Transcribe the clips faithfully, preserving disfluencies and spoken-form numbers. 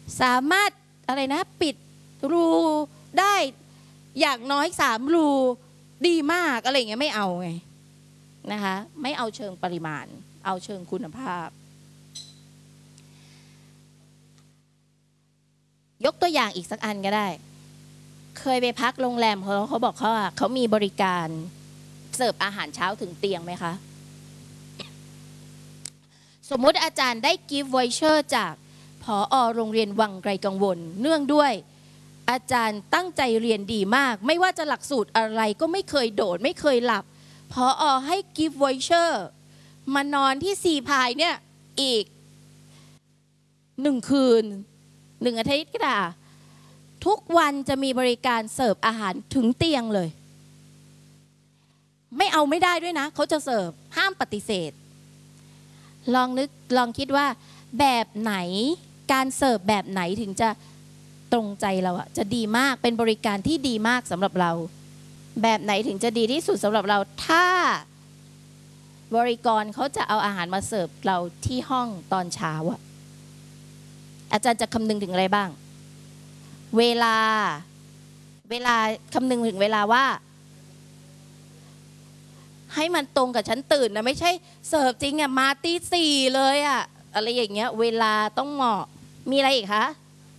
สามารถอะไรนะปิดรูได้อย่างน้อยสามรูดีมากอะไรอย่างเงี้ยไม่เอาไงนะคะไม่เอาเชิงปริมาณเอาเชิงคุณภาพยกตัวอย่างอีกสักอันก็ได้เคยไปพักโรงแรมเขาเขาบอกเขาเขามีบริการเสิร์ฟอาหารเช้าถึงเตียงไหมคะสมมุติอาจารย์ได้กิฟต์วอยเชอร์จากผอ.โรงเรียนวังไกลกังวลเนื่องด้วยอาจารย์ตั้งใจเรียนดีมากไม่ว่าจะหลักสูตรอะไรก็ไม่เคยโดดไม่เคยหลับผอ.ให้กิฟต์วอยเชอร์มานอนที่ซีพายเนี่ยอีกหนึ่งคืนหนึ่งอาทิตย์ก็ได้ทุกวันจะมีบริการเสิร์ฟอาหารถึงเตียงเลยไม่เอาไม่ได้ด้วยนะเขาจะเสิร์ฟห้ามปฏิเสธลองนึกลองคิดว่าแบบไหนการเสิร์ฟแบบไหนถึงจะตรงใจเราอะจะดีมากเป็นบริการที่ดีมากสำหรับเราแบบไหนถึงจะดีที่สุดสำหรับเราถ้าบริกรเขาจะเอาอาหารมาเสิร์ฟเราที่ห้องตอนเช้าอะอาจารย์จะคำนึงถึงอะไรบ้างเวลาเวลาคำนึงถึงเวลาว่าให้มันตรงกับฉันตื่นนะไม่ใช่เสิร์ฟจริงอะมาตีสี่เลยอะอะไรอย่างเงี้ยเวลาต้องเหมาะมีอะไรอีกคะ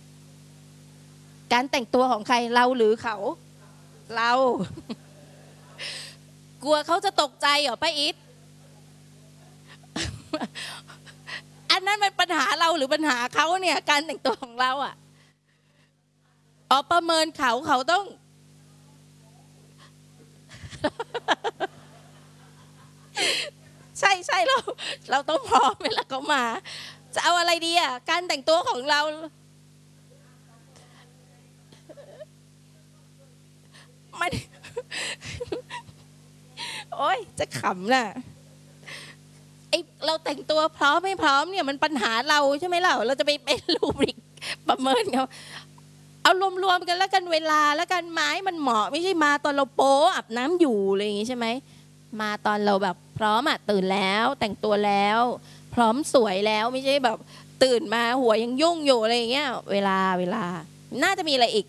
การแต่งตัวของใครเราหรือเขาเรา กลัวเขาจะตกใจเหรอป้าอิท อันนั้นมันปัญหาเราหรือปัญหาเขาเนี่ยการแต่งตัวของเราอะอ๋อประเมินเขาเขาต้อง ใช่ใช่เราเราต้องพร้อมเวลาเขามาจะเอาอะไรดีอ่ะการแต่งตัวของเรามัน โอ๊ยจะขำน่ะไอเราแต่งตัวพร้อมไม่พร้อมเนี่ยมันปัญหาเราใช่ไหมเราเราจะไปเป็นรูบริกประเมินเขาเอารวมๆกันแล้วกันเวลาแล้วกันไม้มันเหมาะไม่ใช่มาตอนเราโป๊อาบน้ำอยู่อะไรอย่างงี้ใช่ไหมมาตอนเราแบบพร้อมอ่ะตื่นแล้วแต่งตัวแล้วพร้อมสวยแล้วไม่ใช่แบบตื่นมาหัวยังยุ่งอยู่อะไรอย่างเงี้ยเวลาเวลาน่าจะมีอะไรอีก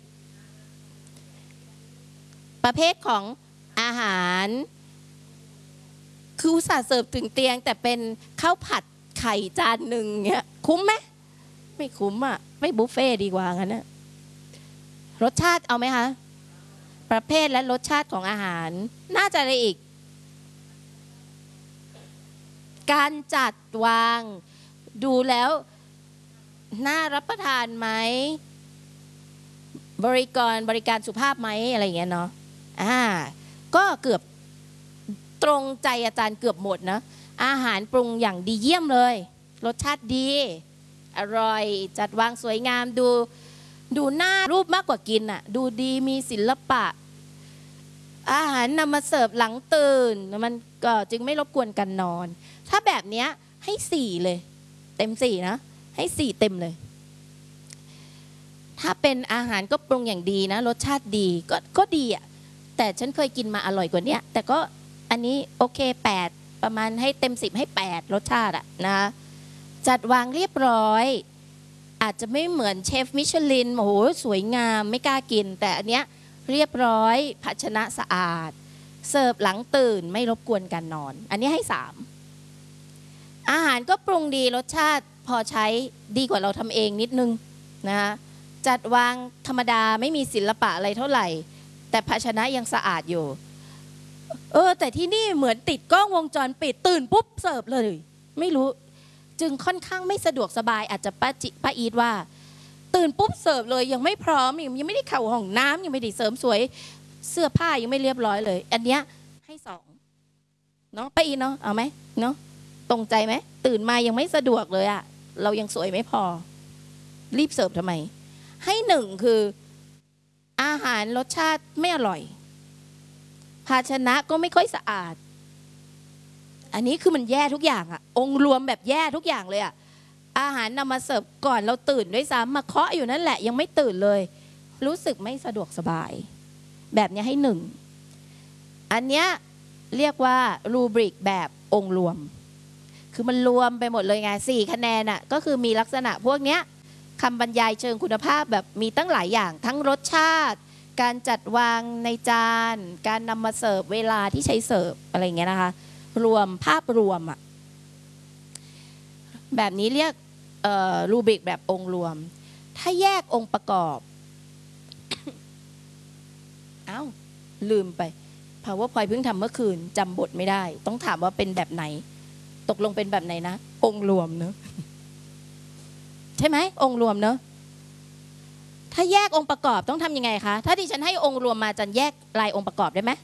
ประเภทของอาหารคืออุตส่าห์เสิร์ฟถึงเตียงแต่เป็นข้าวผัดไข่จานหนึ่งเงี้ยคุ้มไหมไม่คุ้มอ่ะไม่บุฟเฟ่ดีกว่างั้นนะรสชาติเอาไหมคะประเภทและรสชาติของอาหารน่าจะอะไรอีกการจัดวางดูแล้วน่ารับประทานไหมบริการบริการสุภาพไหมอะไรอย่างเงี้ยเนาะอ่าก็เกือบตรงใจอาจารย์เกือบหมดนะอาหารปรุงอย่างดีเยี่ยมเลยรสชาติดีอร่อยจัดวางสวยงามดูดูหน้ารูปมากกว่ากินอ่ะดูดีมีศิลปะอาหารนำมาเสิร์ฟหลังตื่นมันก็จึงไม่รบกวนการนอนถ้าแบบนี้ให้สี่เลยเต็มสี่นะให้สี่เต็มเลยถ้าเป็นอาหารก็ปรุงอย่างดีนะรสชาติดีก็ก็ดีอ่ะแต่ฉันเคยกินมาอร่อยกว่านี้แต่ก็อันนี้โอเคแปดประมาณให้เต็มสิบให้แปดรสชาติอ่ะนะจัดวางเรียบร้อยอาจจะไม่เหมือนเชฟมิชลินโอ้โหสวยงามไม่กล้ากินแต่อันเนี้ยเรียบร้อยภาชนะสะอาดเสิร์ฟหลังตื่นไม่รบกวนการนอนอันนี้ให้สามอาหารก็ปรุงดีรสชาติพอใช้ดีกว่าเราทำเองนิดนึงนะจัดวางธรรมดาไม่มีศิลปะอะไรเท่าไหร่แต่ภาชนะยังสะอาดอยู่เออแต่ที่นี่เหมือนติดกล้องวงจรปิดตื่นปุ๊บเสิร์ฟเลยไม่รู้จึงค่อนข้างไม่สะดวกสบายอาจจะป้าจิป้าอีทว่าตื่นปุ๊บเสิร์ฟเลยยังไม่พร้อมยังไม่ได้เข้าห้องน้ำยังไม่ได้เสริมสวยเสื้อผ้ายังไม่เรียบร้อยเลยอันเนี้ยให้สองเนาะป้าอีทเนาะเอาไหมเนาะตรงใจไหมตื่นมายังไม่สะดวกเลยอะเรายังสวยไม่พอรีบเสิร์ฟทำไมให้หนึ่งคืออาหารรสชาติไม่อร่อยภาชนะก็ไม่ค่อยสะอาดอันนี้คือมันแย่ทุกอย่างอะองค์รวมแบบแย่ทุกอย่างเลยอะอาหารนำมาเสิร์ฟก่อนเราตื่นด้วยซ้ำมาเคาะอยู่นั่นแหละยังไม่ตื่นเลยรู้สึกไม่สะดวกสบายแบบนี้ให้หนึ่งอันเนี้ยเรียกว่ารูบริกแบบองค์รวมคือมันรวมไปหมดเลยไงสี่คะแนนอะก็คือมีลักษณะพวกเนี้ยคคำบรรยายเชิงคุณภาพแบบมีตั้งหลายอย่างทั้งรสชาติการจัดวางในจานการนำมาเสิร์ฟเวลาที่ใช้เสิร์ฟอะไรอย่างเงี้ยนะคะรวมภาพรวมอะแบบนี้เรียกรูบิกแบบองค์รวมถ้าแยกองค์ประกอบ อ้าวลืมไป PowerPoint เพิ่งทำเมื่อคืนจำบทไม่ได้ต้องถามว่าเป็นแบบไหนตกลงเป็นแบบไหนนะองค์รวมเนอะ ใช่ไหมองค์รวมเนอะถ้าแยกองค์ประกอบต้องทำยังไงคะถ้าดิฉันให้องค์รวมมาจันแยกรายองค์ประกอบได้ไหม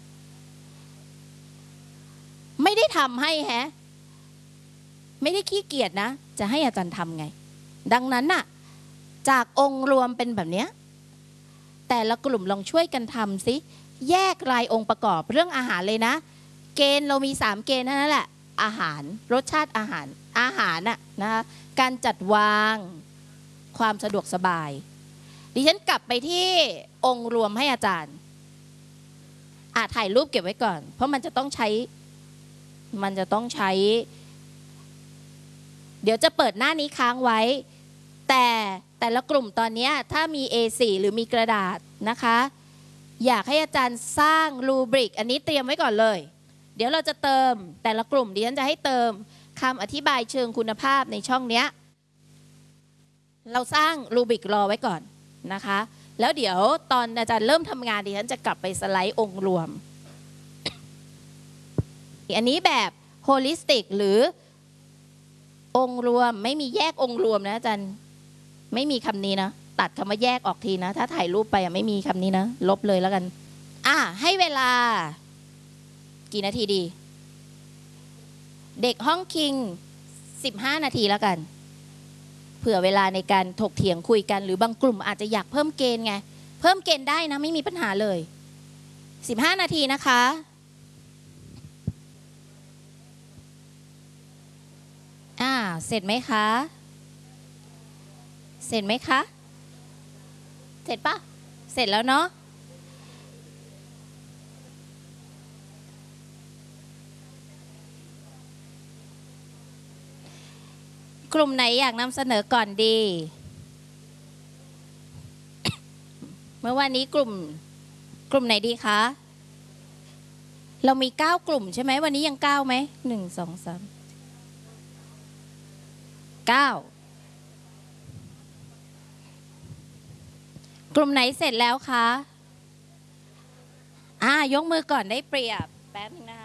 ไม่ได้ทำให้แฮะไม่ได้ขี้เกียจนะจะให้อาจารย์ทำไงดังนั้นน่ะจากองค์รวมเป็นแบบเนี้ยแต่ละกลุ่มลองช่วยกันทำสิแยกรายองค์ประกอบเรื่องอาหารเลยนะเกณฑ์เรามีสามเกณฑ์นั่นแหละอาหารรสชาติอาหารอาหารน่ะนะคะการจัดวางความสะดวกสบายดิฉันกลับไปที่องค์รวมให้อาจารย์อ่ะถ่ายรูปเก็บไว้ก่อนเพราะมันจะต้องใช้มันจะต้องใช้เดี๋ยวจะเปิดหน้านี้ค้างไว้แต่แต่ละกลุ่มตอนนี้ถ้ามี เอ โฟร์ หรือมีกระดาษนะคะอยากให้อาจารย์สร้างรูบริกอันนี้เตรียมไว้ก่อนเลยเดี๋ยวเราจะเติมแต่ละกลุ่มดิฉันจะให้เติมคำอธิบายเชิงคุณภาพในช่องนี้เราสร้างรูบริกรอไว้ก่อนนะคะแล้วเดี๋ยวตอนอาจารย์เริ่มทำงานดิฉันจะกลับไปสไลด์องค์รวม อันนี้แบบโฮลิสติกหรือองค์รวมไม่มีแยกองค์รวมนะอาจารย์ไม่มีคำนี้นะตัดคำว่าแยกออกทีนะถ้าถ่ายรูปไปไม่มีคำนี้นะลบเลยแล้วกันอ่ะให้เวลากี่นาทีดีเด็กห้องคิงสิบห้านาทีแล้วกันเผื่อเวลาในการถกเถียงคุยกันหรือบางกลุ่มอาจจะอยากเพิ่มเกณฑ์ไงเพิ่มเกณฑ์ได้นะไม่มีปัญหาเลยสิบห้านาทีนะคะอ่าเสร็จไหมคะเสร็จไหมคะเสร็จปะเสร็จแล้วเนาะกลุ่มไหนอยากนำเสนอก่อนดี เมื่อวานนี้กลุ่มกลุ่มไหนดีคะเรามีเก้ากลุ่มใช่ไหมวันนี้ยังเก้าไหมหนึ่งสองสามเก้ากลุ่มไหนเสร็จแล้วคะอ่ายกมือก่อนได้เปรียบแป๊บนึงนะคะ